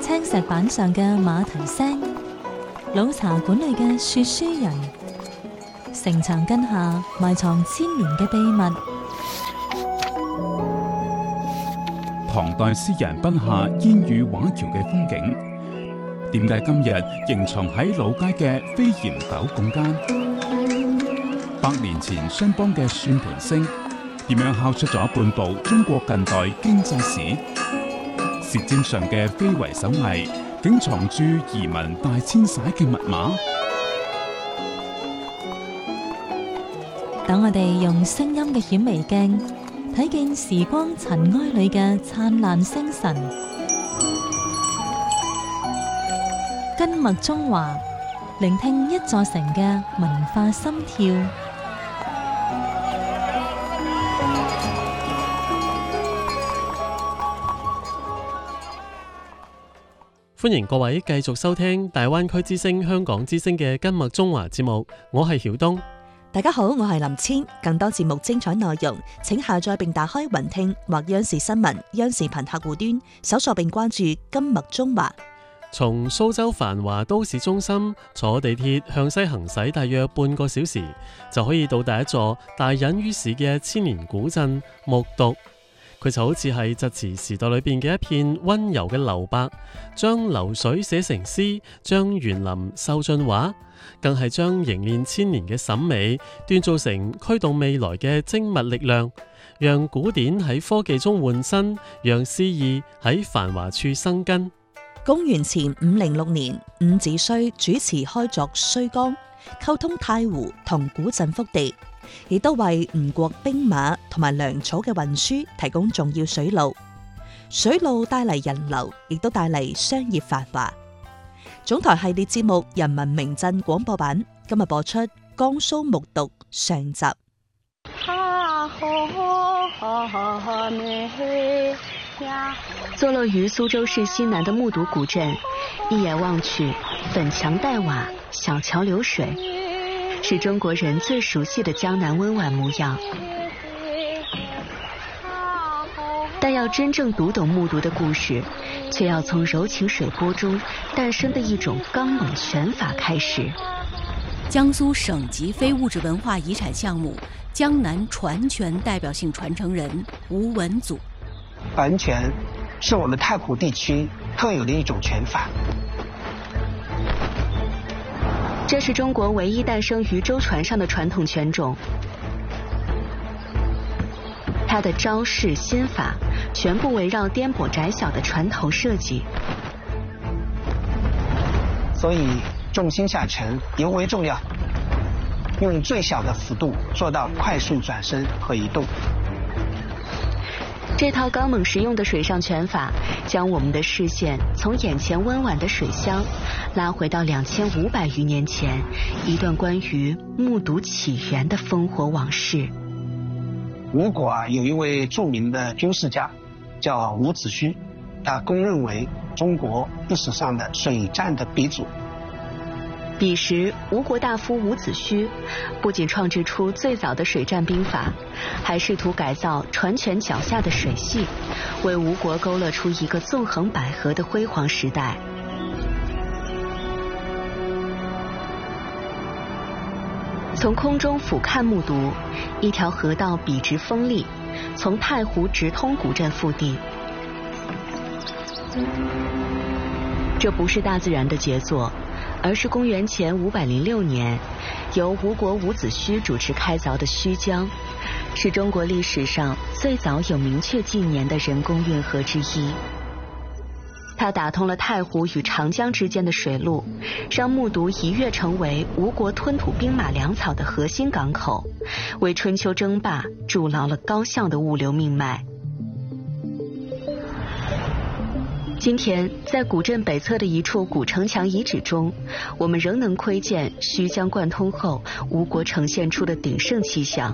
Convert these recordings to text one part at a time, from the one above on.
青石板上嘅馬蹄聲，老茶館裏嘅說書人，城牆根下埋藏千年嘅秘密。 唐代詩人筆下煙雨畫橋嘅風景，點解今日仍藏喺老街嘅飛檐斗拱間？100年前商幫嘅算盤聲，點樣敲出咗半部中國近代經濟史？舌尖上嘅非遺手藝，竟藏住移民大遷徙嘅密碼。 等我哋用聲音嘅顯微鏡，睇見時光塵埃裏嘅燦爛星辰。根脈中華，聆聽一座城嘅文化心跳。 歡迎各位繼續收聽大灣區之聲香港之聲嘅根脈中華節目，我係曉東。 大家好，我係林千。更多節目精彩內容，請下載並打開雲聽或央視新聞、央視頻客戶端，搜索並關注根脈中華。 從蘇州繁華都市中心坐地鐵向西行駛大約半個小時，就可以到達一座大隱於市嘅千年古鎮木犢。佢就好似係執詞時代裏邊嘅一片溫柔嘅留白，將流水寫成詩，將園林繡進畫，更係將凝練千年嘅審美鍛造成驅動未來嘅精密力量，讓古典喺科技中換身，讓詩意喺繁華處生根。 公元前506年，伍子胥主持開鑿綏江，溝通太湖同古鎮腹地，亦都為吳國兵馬同埋糧草嘅運輸提供重要水路。水路帶嚟人流，亦都帶嚟商業繁華。總台系列節目《人民名鎮》廣播版今日播出江蘇木犢上集。 坐落於蘇州市西南的木犢古鎮，一眼望去，粉牆黛瓦，小橋流水，是中國人最熟悉的江南溫婉模樣。但要真正讀懂木犢的故事，卻要從柔情水波中誕生的一種剛猛拳法開始。 江蘇省級非物質文化遺產項目江南傳拳代表性傳承人吳文祖。 反拳是我們太湖地區特有的一種拳法。 這是中國唯一誕生於舟船上的傳統拳種，它的招式心法全部圍繞顛簸窄小的船頭設計， 所以重心下沉尤為重要，用最小的幅度做到快速轉身和移動。 這套剛猛實用的水上拳法，將我們的視線從眼前溫婉的水鄉拉回到2500餘年前，一段關於木犢起源的烽火往事。 吳國有一位著名的軍事家叫伍子胥，他公認為中國歷史上的水戰的鼻祖。 彼時，吳國大夫伍子胥不僅創制出最早的水戰兵法，還試圖改造船拳腳下的水系，為吳國勾勒出一個縱橫捭闔的輝煌時代。從空中俯瞰木犢，一條河道筆直鋒利，從太湖直通古鎮腹地。這不是大自然的傑作，而是公元前506年，由吳國伍子胥主持開鑿的胥江，是中國歷史上最早有明確紀年的人工運河之一。它打通了太湖與長江之間的水路，讓木犢一躍成為吳國吞吐兵馬糧草的核心港口，為春秋爭霸築牢了高效的物流命脈。今天，在古鎮北側的一處古城牆遺址中，我們仍能窺見胥江貫通後吳國呈現出的鼎盛氣象。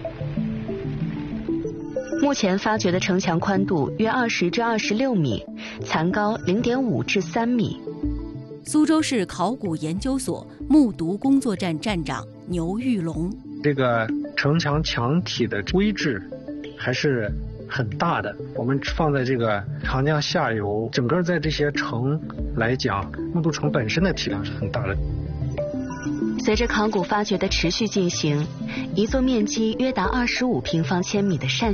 目前發掘的城牆寬度約20至26米，殘高0.5至3米。 蘇州市考古研究所木犢工作站站長牛玉龍： 這個城牆牆體的規制還是很大的。我们放在这个长江下游，整个在这些城来讲，木都城本身的体量是很大的。 随着考古发掘的持续进行，一座面积约达25平方千米的单